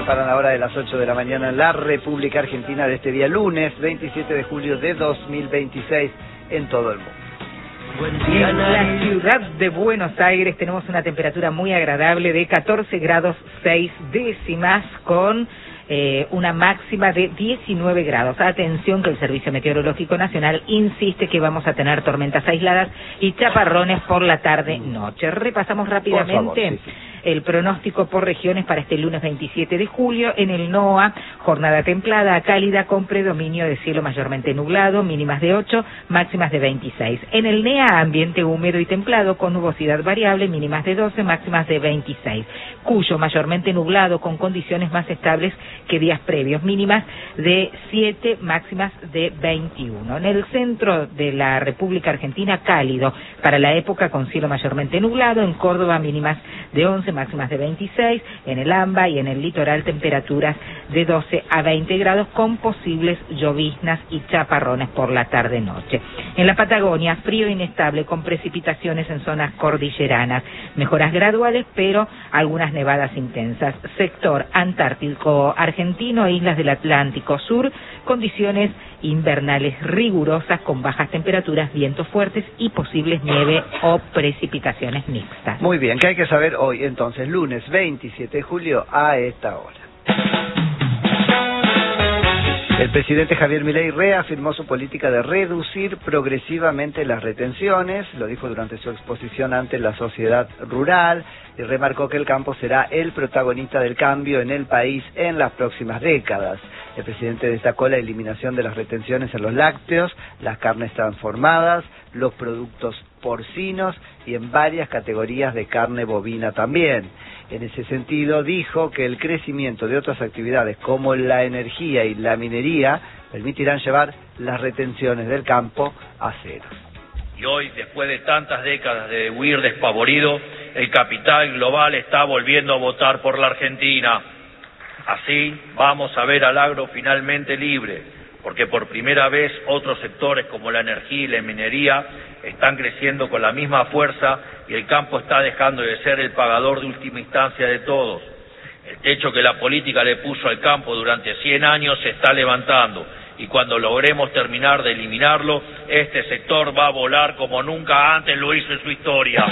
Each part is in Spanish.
separan ahora de las 8 de la mañana en la República Argentina de este día lunes 27 de julio de 2026 en todo el mundo. En la ciudad de Buenos Aires tenemos una temperatura muy agradable de 14 grados 6 décimas con una máxima de 19 grados. Atención que el Servicio Meteorológico Nacional insiste que vamos a tener tormentas aisladas y chaparrones por la tarde-noche. Repasamos rápidamente el pronóstico por regiones para este lunes 27 de julio. En el NOA, jornada templada a cálida con predominio de cielo mayormente nublado, mínimas de 8, máximas de 26. En el NEA, ambiente húmedo y templado con nubosidad variable, mínimas de 12, máximas de 26. Cuyo, mayormente nublado con condiciones más estables que días previos, mínimas de 7, máximas de 21. En el centro de la República Argentina, cálido para la época con cielo mayormente nublado. En Córdoba, mínimas de 11, máximas de 26. En el AMBA y en el litoral, temperaturas de 12 a 20 grados con posibles lloviznas y chaparrones por la tarde-noche. En la Patagonia, frío inestable con precipitaciones en zonas cordilleranas. Mejoras graduales, pero algunas nevadas intensas. Sector antártico argentino e islas del Atlántico Sur, condiciones invernales rigurosas con bajas temperaturas, vientos fuertes y posibles nieve o precipitaciones mixtas. Muy bien, ¿qué hay que saber hoy entonces, lunes 27 de julio a esta hora? El presidente Javier Milei reafirmó su política de reducir progresivamente las retenciones, lo dijo durante su exposición ante la sociedad rural, y remarcó que el campo será el protagonista del cambio en el país en las próximas décadas. El presidente destacó la eliminación de las retenciones en los lácteos, las carnes transformadas, los productos porcinos y en varias categorías de carne bovina también. En ese sentido, dijo que el crecimiento de otras actividades como la energía y la minería permitirán llevar las retenciones del campo a cero. Y hoy, después de tantas décadas de huir despavorido, el capital global está volviendo a votar por la Argentina. Así vamos a ver al agro finalmente libre, porque por primera vez otros sectores como la energía y la minería están creciendo con la misma fuerza y el campo está dejando de ser el pagador de última instancia de todos. El techo que la política le puso al campo durante 100 años se está levantando y cuando logremos terminar de eliminarlo, este sector va a volar como nunca antes lo hizo en su historia.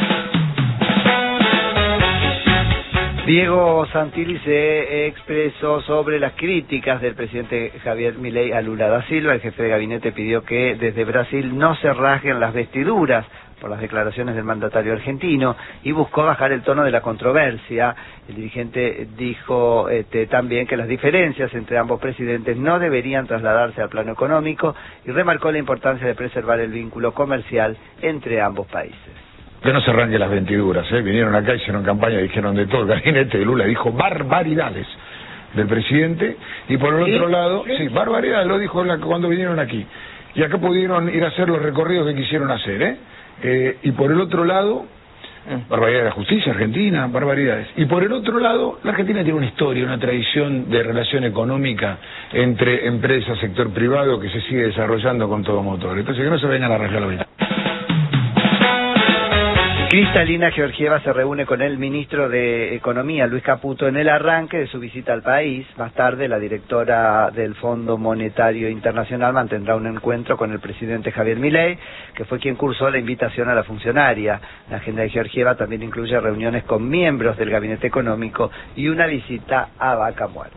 Diego Santilli se expresó sobre las críticas del presidente Javier Milei a Lula da Silva. El jefe de gabinete pidió que desde Brasil no se rasguen las vestiduras por las declaraciones del mandatario argentino y buscó bajar el tono de la controversia. El dirigente dijo también que las diferencias entre ambos presidentes no deberían trasladarse al plano económico y remarcó la importancia de preservar el vínculo comercial entre ambos países. Que no se arranque las vestiduras, vinieron acá, hicieron campaña, dijeron de todo, el gabinete de Lula dijo barbaridades del presidente, y por el otro lado, sí, barbaridades lo dijo cuando vinieron aquí, y acá pudieron ir a hacer los recorridos que quisieron hacer, y por el otro lado, barbaridades de la justicia argentina, barbaridades, y por el otro lado, la Argentina tiene una historia, una tradición de relación económica entre empresas, sector privado, que se sigue desarrollando con todo motor, entonces que no se vengan a rasgar la vestidura. Cristalina Georgieva se reúne con el ministro de Economía, Luis Caputo, en el arranque de su visita al país. Más tarde, la directora del Fondo Monetario Internacional mantendrá un encuentro con el presidente Javier Milei, que fue quien cursó la invitación a la funcionaria. La agenda de Georgieva también incluye reuniones con miembros del gabinete económico y una visita a Vaca Muerta.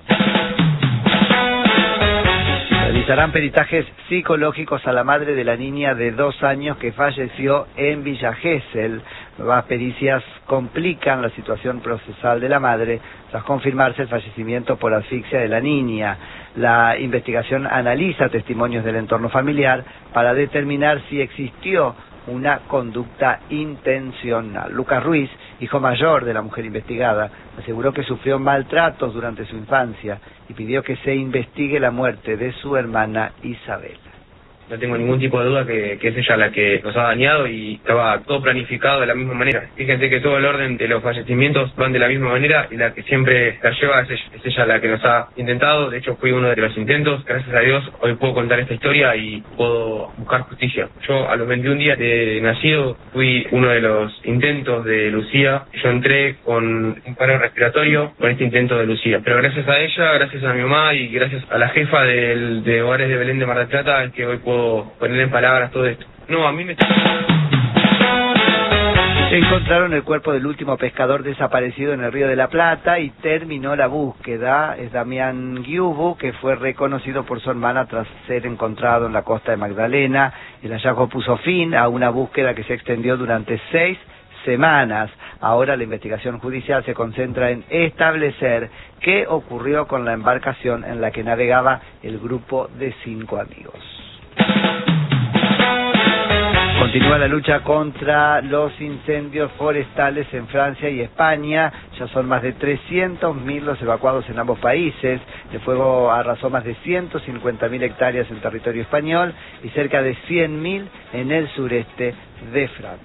Realizarán peritajes psicológicos a la madre de la niña de 2 años que falleció en Villa Gesell. Nuevas pericias complican la situación procesal de la madre tras confirmarse el fallecimiento por asfixia de la niña. La investigación analiza testimonios del entorno familiar para determinar si existió una conducta intencional. Lucas Ruiz, hijo mayor de la mujer investigada, aseguró que sufrió maltratos durante su infancia y pidió que se investigue la muerte de su hermana Isabela. no tengo ningún tipo de duda que es ella la que nos ha dañado, y estaba todo planificado de la misma manera. Fíjense que todo el orden de los fallecimientos van de la misma manera, y la que siempre la lleva es ella la que nos ha intentado. De hecho, fui uno de los intentos. Gracias a Dios hoy puedo contar esta historia y puedo buscar justicia. Yo a los 21 días de nacido fui uno de los intentos de Lucía. Yo entré con un paro respiratorio con este intento de Lucía, pero gracias a ella, gracias a mi mamá y gracias a la jefa de Hogares de Belén de Mar del Plata es que hoy puedo poner en palabras todo esto. No, a mí me... Encontraron el cuerpo del último pescador desaparecido en el Río de la Plata y terminó la búsqueda. Es Damián Guiubu, que fue reconocido por su hermana tras ser encontrado en la costa de Magdalena. El hallazgo puso fin a una búsqueda que se extendió durante 6 semanas. Ahora la investigación judicial se concentra en establecer qué ocurrió con la embarcación en la que navegaba el grupo de 5 amigos. Continúa la lucha contra los incendios forestales en Francia y España. Ya son más de 300.000 los evacuados en ambos países. El fuego arrasó más de 150.000 hectáreas en territorio español y cerca de 100.000 en el sureste de Francia.